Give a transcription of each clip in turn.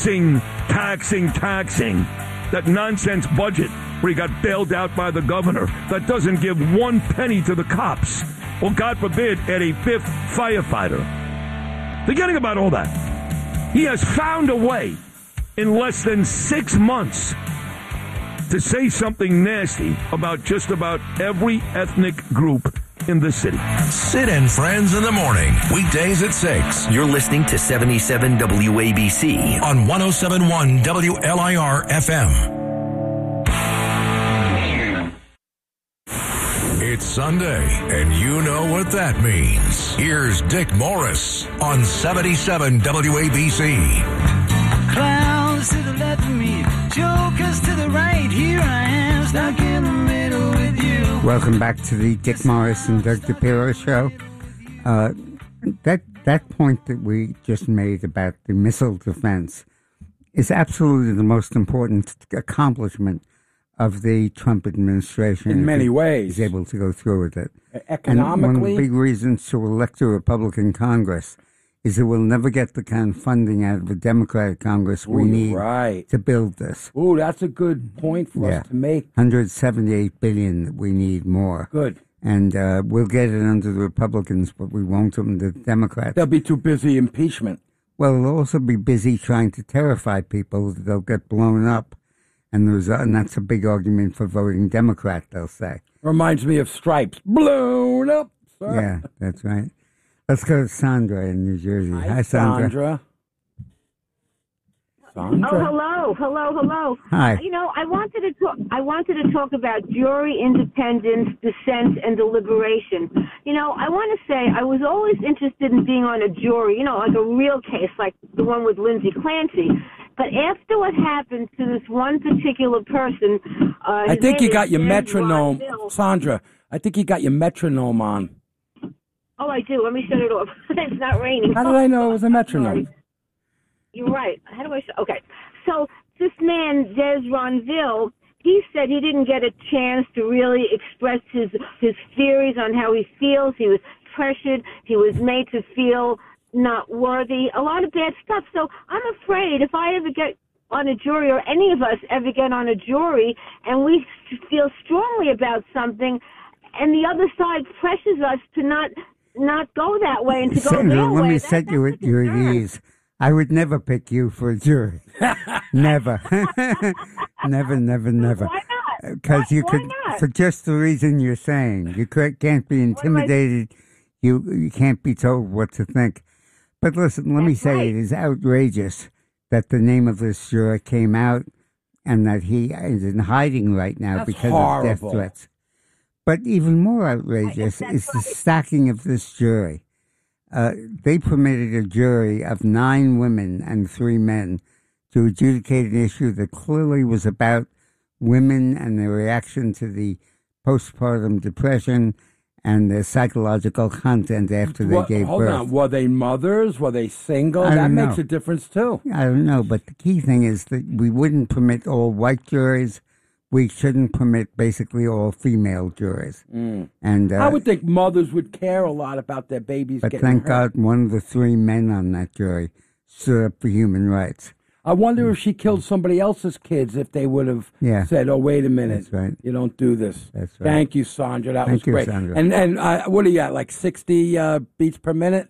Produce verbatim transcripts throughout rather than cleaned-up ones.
Taxing, taxing, taxing. That nonsense budget where he got bailed out by the governor that doesn't give one penny to the cops. Or, God forbid, add a fifth firefighter. Forgetting about all that. He has found a way in less than six months to say something nasty about just about every ethnic group in the city. Sid and Friends in the morning, weekdays at six. You're listening to seventy-seven W A B C on one oh seven point one W L I R F M. It's Sunday, and you know what that means. Here's Dick Morris on seventy-seven W A B C. Clowns to the left of me, jokers to the right. Here I am, stuck in the middle with you. Welcome back to the Dick Morris and Doug DePiro show. Uh, that that point that we just made about the missile defense is absolutely the most important accomplishment of the Trump administration. In many ways. He's able to go through with it. Economically. And one of the big reasons to elect a Republican Congress is that we'll never get the kind of funding out of a Democratic Congress we Ooh, need right. to build this. Ooh, that's a good point for yeah. us to make. one hundred seventy-eight billion dollars that we need more. Good. And uh, we'll get it under the Republicans, but we won't under the Democrats. They'll be too busy impeachment. Well, they'll also be busy trying to terrify people. They'll get blown up. And, there's a, and that's a big argument for voting Democrat, they'll say. Reminds me of Stripes. Blown up. Sir. Yeah, that's right. Let's go to Sandra in New Jersey. Hi, Hi Sandra. Sandra. Sandra. Oh, hello, hello, hello. Hi. You know, I wanted to talk. I wanted to talk about jury independence, dissent, and deliberation. You know, I want to say I was always interested in being on a jury. You know, like a real case, like the one with Lindsay Clancy. But after what happened to this one particular person, uh, I think you got your Des metronome, Ron Sandra. I think you got your metronome on. Oh, I do. Let me shut it off. It's not raining. How did I know it was a metronome? Sorry. You're right. How do I? Sh- okay. So this man, Des Ronville, he said he didn't get a chance to really express his his theories on how he feels. He was pressured. He was made to feel not worthy. A lot of bad stuff. So I'm afraid if I ever get on a jury, or any of us ever get on a jury, and we feel strongly about something, and the other side pressures us to not not go that way and to go Sandra, their let way. me That, set you at your ease. I would never pick you for a jury. Never. never, never, never. Why not? Because you Why could, not? for just the reason you're saying. You could, can't be intimidated. You you can't be told what to think. But listen, let me That's say right. it is outrageous that the name of this juror came out and that he is in hiding right now That's because horrible. of death threats. But even more outrageous Right, is that's the right. stacking of this jury. Uh, they permitted a jury of nine women and three men to adjudicate an issue that clearly was about women and their reaction to the postpartum depression and their psychological content after they What- gave hold birth. on. Were they mothers? Were they single? I That don't makes know. a difference, too. I don't know, but the key thing is that we wouldn't permit all white juries. We shouldn't permit basically all female juries. Mm. And uh, I would think mothers would care a lot about their babies but getting thank hurt. God one of the three men on that jury stood up for human rights. I wonder if she killed somebody else's kids if they would have Yeah. said, "Oh, wait a minute, That's right. you don't do this." That's right. Thank you, Sandra. That Thank was you, great. Sandra. And and uh, what are you at? Like sixty uh, beats per minute?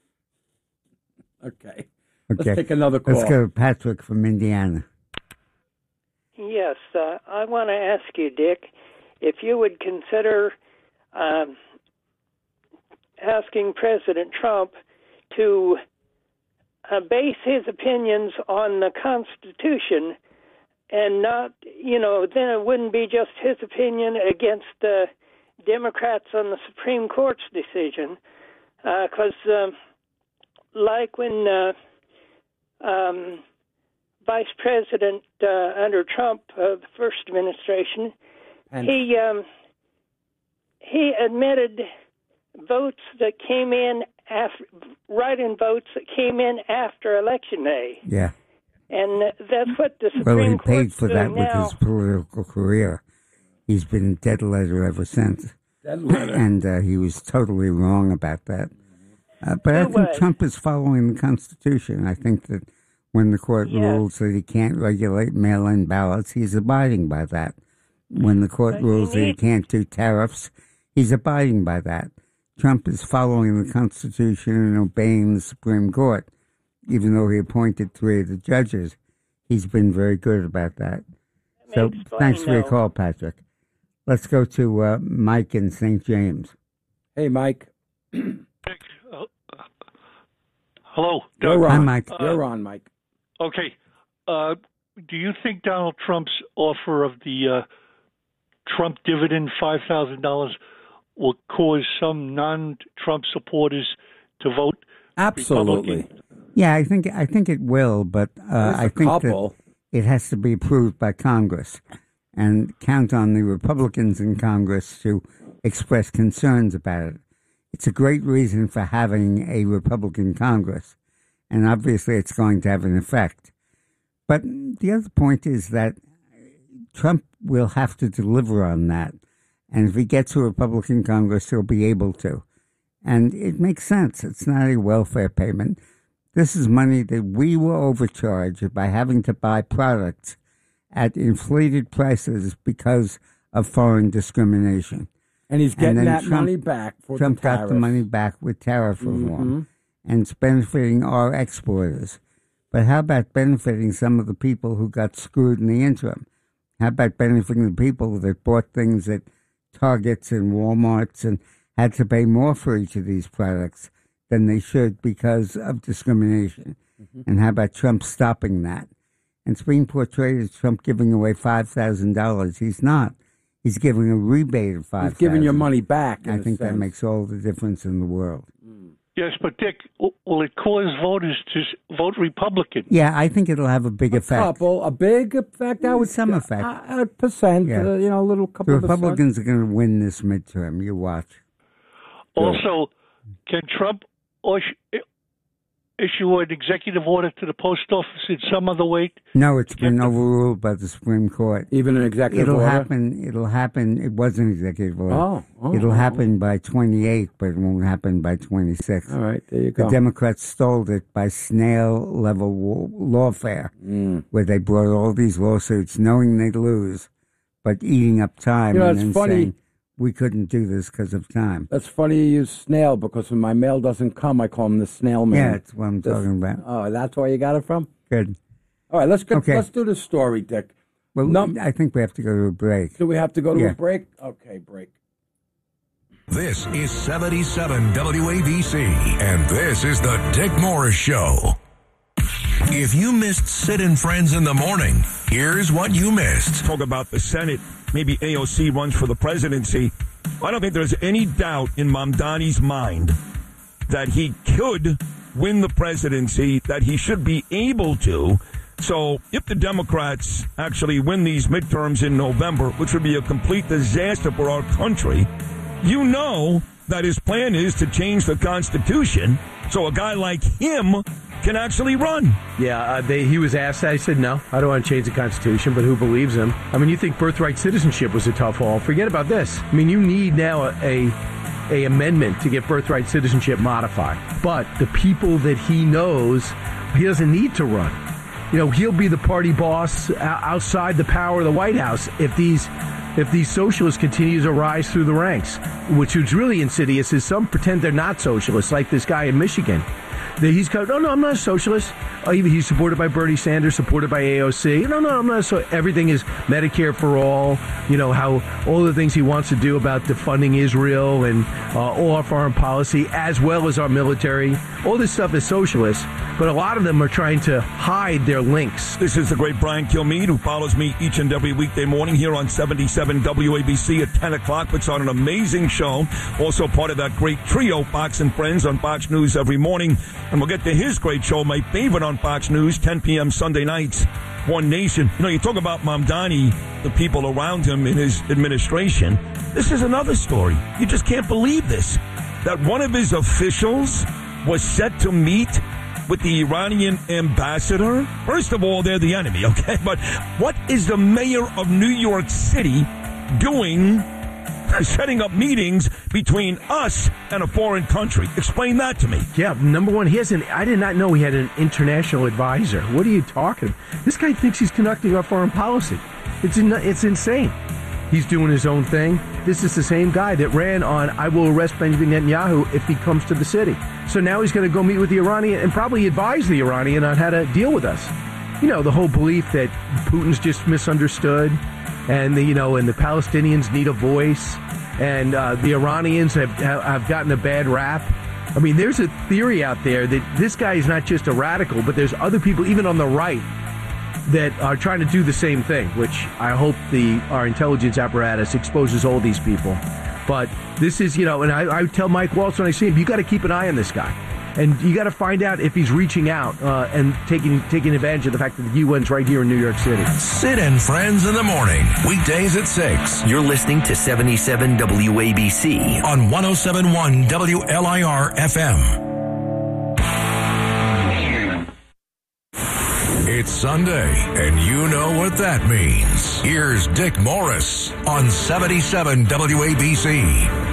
Okay. Okay. Let's take another call. Let's go to Patrick from Indiana. Yes, uh, I want to ask you, Dick, if you would consider um, asking President Trump to uh, base his opinions on the Constitution and not, you know, then it wouldn't be just his opinion against the Democrats on the Supreme Court's decision. Because, uh, um, like when uh, um, Vice President uh, under Trump, uh, the first administration, And- he um, he admitted votes that came in after write-in votes that came in after Election Day, Yeah. and that's what the Well, Supreme he paid Court's for that doing with now. his political career. He's been dead letter ever since. Dead letter. And uh, he was totally wrong about that. Uh, but I Who think was? Trump is following the Constitution. I think that When the court Yeah. rules that he can't regulate mail-in ballots, he's abiding by that. When the court But he rules that he needs- can't do tariffs, he's abiding by that. Trump is following the Constitution and obeying the Supreme Court. Even though he appointed three of the judges, he's been very good about that. So may explain, thanks for your though. call, Patrick. Let's go to uh, Mike in Saint James. Hey, Mike. Uh, hello, You're Doug. Hi, on. Mike. You're on, Mike. Okay. Uh, do you think Donald Trump's offer of the uh, Trump dividend, five thousand dollars, will cause some non-Trump supporters to vote Absolutely. Republican? Yeah, I think I think it will, but uh, There's I a think couple. that it has to be approved by Congress, and count on the Republicans in Congress to express concerns about it. It's a great reason for having a Republican Congress, and obviously it's going to have an effect. But the other point is that Trump will have to deliver on that, and if he gets a Republican Congress, he'll be able to. And it makes sense. It's not a welfare payment. This is money that we were overcharged by having to buy products at inflated prices because of foreign discrimination. And he's getting then that Trump- money back for Trump the got tariff. the money back with tariff reform, Mhm. and it's benefiting our exporters. But how about benefiting some of the people who got screwed in the interim? How about benefiting the people that bought things at Targets and Walmarts and had to pay more for each of these products than they should because of discrimination? Mm-hmm. And how about Trump stopping that? And it's being portrayed as Trump giving away five thousand dollars. He's not. He's giving a rebate of five thousand dollars. He's giving your money back. in I a think that sense. makes all the difference in the world. Yes, but Dick, w- will it cause voters to s- vote Republican? Yeah, I think it'll have a big a effect. couple, a big effect. I would Some effect. A, a percent, Yeah. uh, you know, a little The couple of percent. Republicans are going to win this midterm. You watch. Also, can Trump ush- issue an executive order to the post office in some other way? No, it's been overruled by the Supreme Court. Even an executive It'll order. happen. It'll happen. It was an executive order. Oh, oh, It'll oh. happen by twenty-eight, but it won't happen by twenty-six. All right, there you The go. Democrats stole it by snail-level lawfare, Mm. where they brought all these lawsuits knowing they'd lose, but eating up time You know, and it's then funny. saying, we couldn't do this because of time. That's funny you use snail because when my mail doesn't come, I call him the snail man. Yeah, that's what I'm That's- talking about. Oh, that's where you got it from? Good. All right, let's go, Okay. let's do the story, Dick. Well, Num- I think we have to go to a break. Do we have to go to Yeah. a break? Okay, break. This is seventy-seven W A B C, and this is the Dick Morris Show. If you missed Sid and Friends in the morning, here's what you missed. Talk about the Senate. Maybe A O C runs for the presidency. I don't think there's any doubt in Mamdani's mind that he could win the presidency, that he should be able to. So if the Democrats actually win these midterms in November, which would be a complete disaster for our country, you know that his plan is to change the Constitution so a guy like him can actually run. Yeah, uh, they, he was asked that. He said, no, I don't want to change the Constitution, but who believes him? I mean, you think birthright citizenship was a tough haul. Forget about this. I mean, you need now a, a, a amendment to get birthright citizenship modified. But the people that he knows, he doesn't need to run. You know, he'll be the party boss outside the power of the White House if these if these socialists continue to rise through the ranks. Which is really insidious is some pretend they're not socialists, like this guy in Michigan. That he's got, no, no, I'm not a socialist. Oh, he's supported by Bernie Sanders, supported by A O C. No, no, I'm not a so. Everything is Medicare for all. You know, how all the things he wants to do about defunding Israel and uh, all our foreign policy, as well as our military. All this stuff is socialist, but a lot of them are trying to hide their links. This is the great Brian Kilmeade, who follows me each and every weekday morning here on seventy-seven W A B C at ten o'clock. Puts on an amazing show. Also part of that great trio, Fox and Friends, on Fox News every morning. And we'll get to his great show, my favorite on Fox News, ten p.m. Sunday nights, One Nation. You know, you talk about Mamdani, the people around him in his administration. This is another story. You just can't believe this. That one of his officials was set to meet with the Iranian ambassador. First of all, they're the enemy, okay? But what is the mayor of New York City doing setting up meetings between us and a foreign country. Explain that to me. Yeah, number one, he has an, I did not know he had an international advisor. What are you talking? This guy thinks he's conducting our foreign policy. It's in, it's insane. He's doing his own thing. This is the same guy that ran on, I will arrest Benjamin Netanyahu if he comes to the city. So now he's going to go meet with the Iranian and probably advise the Iranian on how to deal with us. You know, the whole belief that Putin's just misunderstood, and the, you know, and the Palestinians need a voice, and uh, the Iranians have have gotten a bad rap. I mean, there's a theory out there that this guy is not just a radical, but there's other people, even on the right, that are trying to do the same thing, which I hope the our intelligence apparatus exposes all these people. But this is, you know, and I, I tell Mike Waltz when I see him, you got to keep an eye on this guy. And you got to find out if he's reaching out uh, and taking taking advantage of the fact that the U N's right here in New York City. Sid and Friends in the morning, weekdays at six. You're listening to seventy-seven W A B C on one oh seven point one W L I R F M. It's Sunday, and you know what that means. Here's Dick Morris on seventy-seven W A B C.